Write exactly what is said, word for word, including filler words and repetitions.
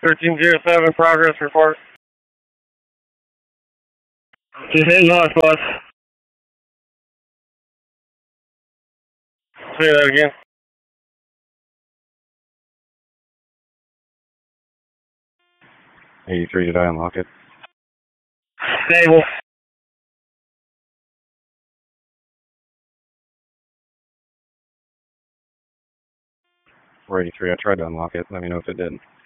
thirteen zero seven, progress report. Just hit northwest. Say that again. eighty-three, did I unlock it? Stable. four eighty-three, I tried to unlock it. Let me know if it did.